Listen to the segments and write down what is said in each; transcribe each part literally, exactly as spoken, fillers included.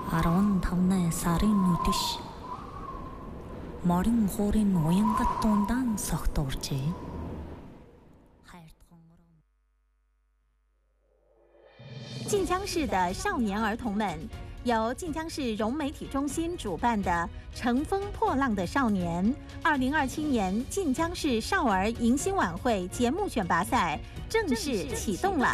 арван тавны сарын нүдэш морин хуурын уянгат дундaan согтуурчээ. хайртхан 晋江市的少年儿童们，由晋江市融媒体中心主办的“乘风破浪的少年”二零二七年晋江市少儿迎新晚会节目选拔赛正式启动了。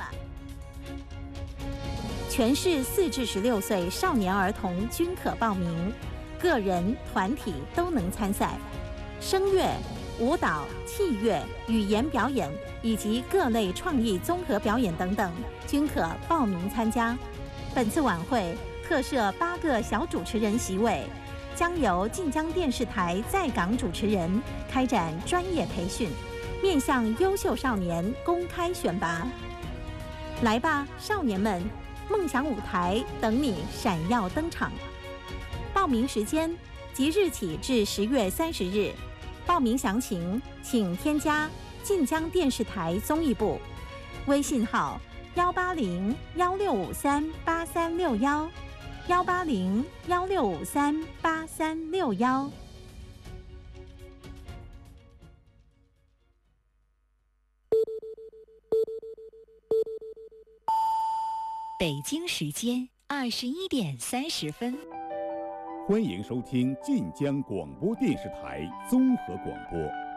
全市四至十六岁少年儿童均可报名，个人、团体都能参赛。声乐、舞蹈、器乐、语言表演以及各类创意综合表演等等，均可报名参加。本次晚会特设八个小主持人席位，将由晋江电视台在港主持人开展专业培训，面向优秀少年公开选拔。来吧，少年们！梦想舞台等你闪耀登场。报名时间即日起至十月三十日。报名详情请添加晋江电视台综艺部微信号幺八零幺六五三八三六幺幺八零幺六五三八三六幺。 北京时间二十一点三十分， 欢迎收听晋江广播电视台综合广播。